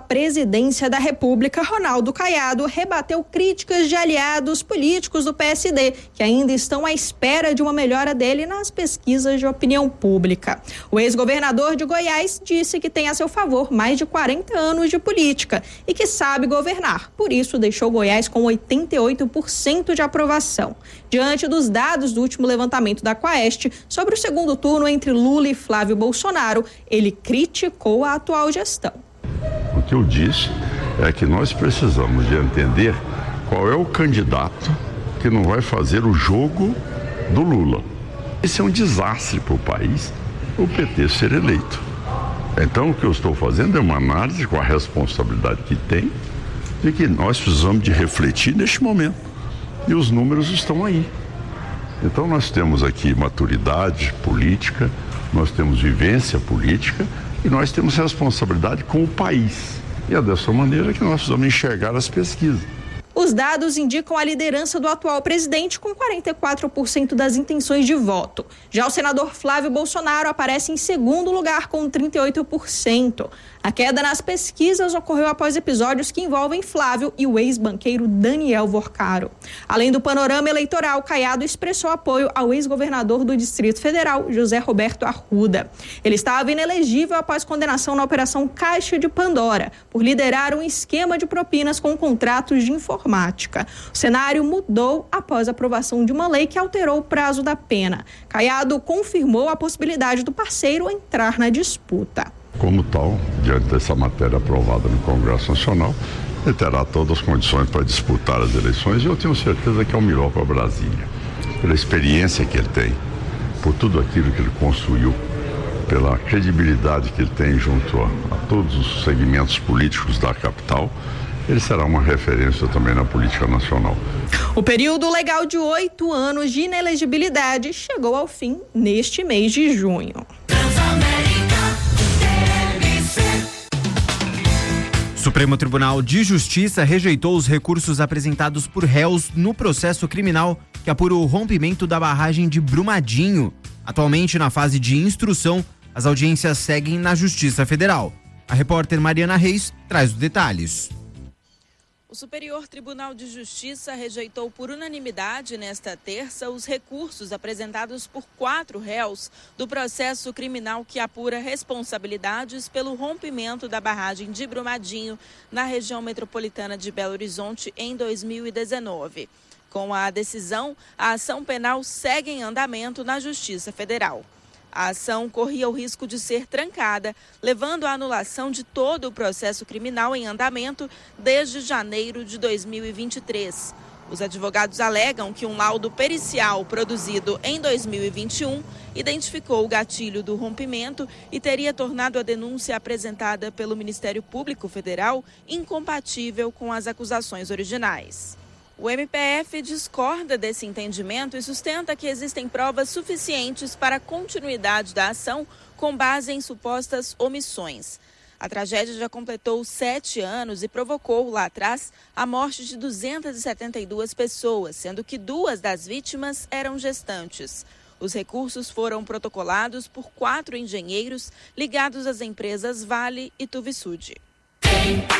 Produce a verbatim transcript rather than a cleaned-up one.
presidência da República, Ronaldo Caiado rebateu críticas de aliados políticos do P S D, que ainda estão à espera de uma melhora dele nas pesquisas de opinião pública. O ex-governador de Goiás disse que tem a seu favor mais de quarenta anos de política e que sabe governar. Por isso, deixou Goiás com oitenta e oito por cento de aprovação. Diante dos dados do último levantamento da Quaest sobre o segundo turno entre Lula e Flávio Bolsonaro, ele criticou a atual gestão. O que eu disse é que nós precisamos de entender qual é o candidato que não vai fazer o jogo do Lula. Esse é um desastre para o país, o P T ser eleito. Então, o que eu estou fazendo é uma análise com a responsabilidade que tem de que nós precisamos de refletir neste momento. E os números estão aí. Então, nós temos aqui maturidade política, nós temos vivência política e nós temos responsabilidade com o país. E é dessa maneira que nós precisamos enxergar as pesquisas. Os dados indicam a liderança do atual presidente com quarenta e quatro por cento das intenções de voto. Já o senador Flávio Bolsonaro aparece em segundo lugar com trinta e oito por cento. A queda nas pesquisas ocorreu após episódios que envolvem Flávio e o ex-banqueiro Daniel Vorcaro. Além do panorama eleitoral, Caiado expressou apoio ao ex-governador do Distrito Federal, José Roberto Arruda. Ele estava inelegível após condenação na Operação Caixa de Pandora, por liderar um esquema de propinas com contratos de informática. O cenário mudou após a aprovação de uma lei que alterou o prazo da pena. Caiado confirmou a possibilidade do parceiro entrar na disputa. Como tal, diante dessa matéria aprovada no Congresso Nacional, ele terá todas as condições para disputar as eleições e eu tenho certeza que é o melhor para Brasília. Pela experiência que ele tem, por tudo aquilo que ele construiu, pela credibilidade que ele tem junto a, a todos os segmentos políticos da capital, ele será uma referência também na política nacional. O período legal de oito anos de inelegibilidade chegou ao fim neste mês de junho. O Supremo Tribunal de Justiça rejeitou os recursos apresentados por réus no processo criminal que apura o rompimento da barragem de Brumadinho. Atualmente, na fase de instrução, as audiências seguem na Justiça Federal. A repórter Mariana Reis traz os detalhes. O Superior Tribunal de Justiça rejeitou por unanimidade nesta terça os recursos apresentados por quatro réus do processo criminal que apura responsabilidades pelo rompimento da barragem de Brumadinho na região metropolitana de Belo Horizonte em dois mil e dezenove. Com a decisão, a ação penal segue em andamento na Justiça Federal. A ação corria o risco de ser trancada, levando à anulação de todo o processo criminal em andamento desde janeiro de dois mil e vinte e três. Os advogados alegam que um laudo pericial produzido em dois mil e vinte e um identificou o gatilho do rompimento e teria tornado a denúncia apresentada pelo Ministério Público Federal incompatível com as acusações originais. O M P F discorda desse entendimento e sustenta que existem provas suficientes para a continuidade da ação com base em supostas omissões. A tragédia já completou sete anos e provocou, lá atrás, a morte de duzentas e setenta e duas pessoas, sendo que duas das vítimas eram gestantes. Os recursos foram protocolados por quatro engenheiros ligados às empresas Vale e Tuvisud.